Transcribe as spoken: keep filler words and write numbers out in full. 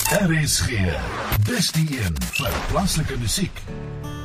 R S G, dis die een vir plaaslike musiek.